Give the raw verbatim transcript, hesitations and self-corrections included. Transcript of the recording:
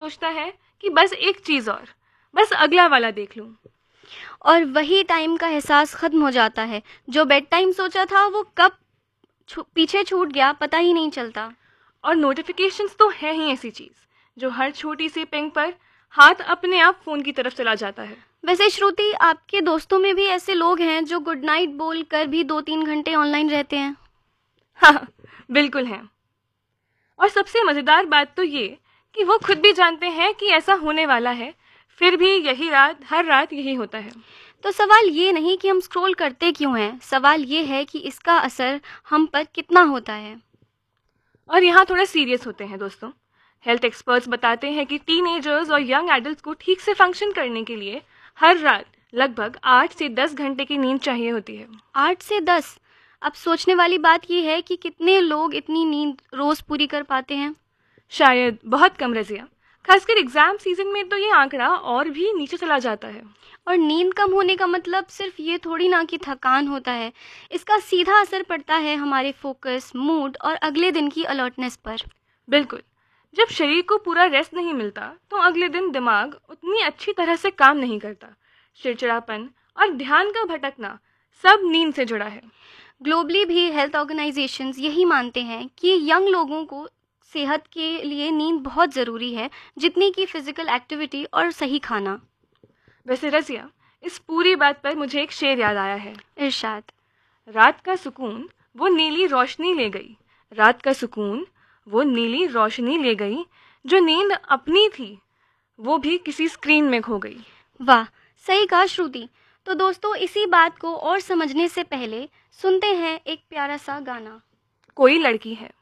सोचता है कि बस एक चीज़ और, बस अगला वाला देख लूँ। और वही टाइम का एहसास खत्म हो जाता है। जो बेड टाइम सोचा था वो कब छु, पीछे छूट गया पता ही नहीं चलता। और नोटिफिकेशंस तो है ही ऐसी चीज़ जो हर छोटी सी पिंग पर हाथ अपने आप फ़ोन की तरफ चला जाता है। वैसे श्रुति, आपके दोस्तों में भी ऐसे लोग हैं जो गुड नाइट बोल कर भी दो तीन घंटे ऑनलाइन रहते हैं? हाँ, बिल्कुल हैं। और सबसे मज़ेदार बात तो ये कि वो खुद भी जानते हैं कि ऐसा होने वाला है, फिर भी यही रात हर रात यही होता है। तो सवाल ये नहीं कि हम स्क्रॉल करते क्यों हैं, सवाल ये है कि इसका असर हम पर कितना होता है। और यहाँ थोड़ा सीरियस होते हैं दोस्तों। हेल्थ एक्सपर्ट्स बताते हैं कि टीनेजर्स और यंग एडल्ट्स को ठीक से फंक्शन करने के लिए हर रात लगभग आठ से दस घंटे की नींद चाहिए होती है। आठ से दस? अब सोचने वाली बात यह है कि कितने लोग इतनी नींद रोज पूरी कर पाते हैं। शायद बहुत कम, रजिया। खासकर एग्जाम सीजन में तो ये आंकड़ा और भी नीचे चला जाता है। और नींद कम होने का मतलब सिर्फ ये थोड़ी ना कि थकान होता है, इसका सीधा असर पड़ता है हमारे फोकस, मूड और अगले दिन की अलर्टनेस पर। बिल्कुल। जब शरीर को पूरा रेस्ट नहीं मिलता तो अगले दिन दिमाग उतनी अच्छी तरह से काम नहीं करता। चिड़चिड़ापन और ध्यान का भटकना सब नींद से जुड़ा है। ग्लोबली भी हेल्थ ऑर्गेनाइजेशंस यही मानते हैं कि यंग लोगों को सेहत के लिए नींद बहुत ज़रूरी है, जितनी कि फिजिकल एक्टिविटी और सही खाना। वैसे रजिया, इस पूरी बात पर मुझे एक शेर याद आया है। इरशाद। रात का सुकून वो नीली रोशनी ले गई, रात का सुकून वो नीली रोशनी ले गई, जो नींद अपनी थी वो भी किसी स्क्रीन में खो गई। वाह, सही कहा श्रुति। तो दोस्तों, इसी बात को और समझने से पहले सुनते हैं एक प्यारा सा गाना। कोई लड़की है।